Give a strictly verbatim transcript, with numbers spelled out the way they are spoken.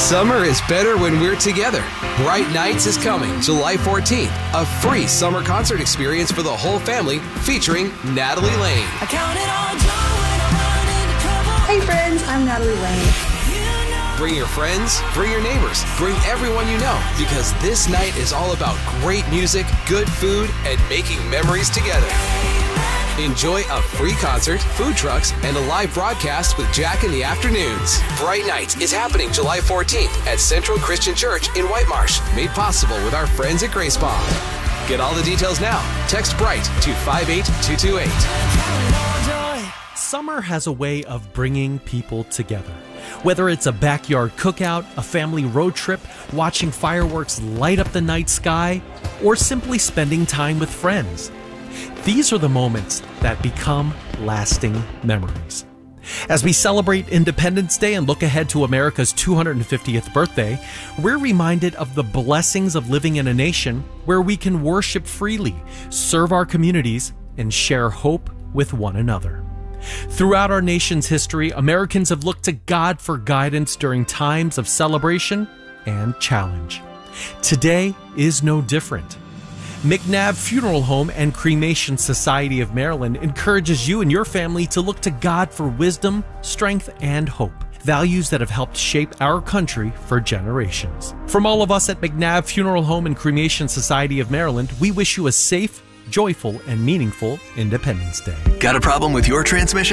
Summer is better when we're together. Bright Nights is coming July fourteenth. A free summer concert experience for the whole family featuring Natalie Lane. I count it all joy when I run into trouble. Hey friends, I'm Natalie Lane. Bring your friends, bring your neighbors, bring everyone you know, because this night is all about great music, good food, and making memories together. Enjoy a free concert, food trucks, and a live broadcast with Jack in the afternoons. Bright Nights is happening July fourteenth at Central Christian Church in White Marsh, made possible with our friends at Grace Bond. Get all the details now. Text BRIGHT to five eight two two eight. Summer has a way of bringing people together. Whether it's a backyard cookout, a family road trip, watching fireworks light up the night sky, or simply spending time with friends. These are the moments that become lasting memories. As we celebrate Independence Day and look ahead to America's two hundred fiftieth birthday, we're reminded of the blessings of living in a nation where we can worship freely, serve our communities, and share hope with one another. Throughout our nation's history, Americans have looked to God for guidance during times of celebration and challenge. Today is no different. McNabb Funeral Home and Cremation Society of Maryland encourages you and your family to look to God for wisdom, strength, and hope, values that have helped shape our country for generations. From all of us at McNabb Funeral Home and Cremation Society of Maryland, we wish you a safe, joyful, and meaningful Independence Day. Got a problem with your transmission?